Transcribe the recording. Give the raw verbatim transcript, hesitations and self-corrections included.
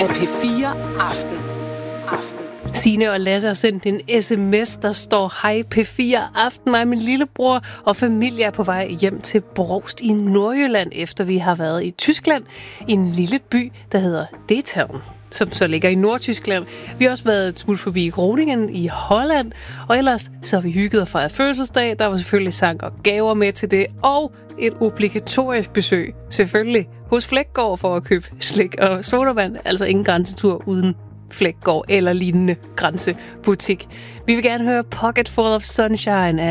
af P fire Aften. Aften. Signe og Lasse har sendt en sms, der står: Hej P fire Aften, mig og min lillebror og familie er på vej hjem til Brovst i Nordjylland, efter vi har været i Tyskland, i en lille by, der hedder Detaun, som så ligger i Nordtyskland. Vi har også været et smut forbi Groningen i Holland, og ellers så har vi hygget og fejret fødselsdag. Der var selvfølgelig sang og gaver med til det, og et obligatorisk besøg, selvfølgelig, hos Flækgaard for at købe slik og sodavand, altså ingen grænsetur uden Flækgaard eller lignende grænsebutik. Vi vil gerne høre Pocket Full of Sunshine af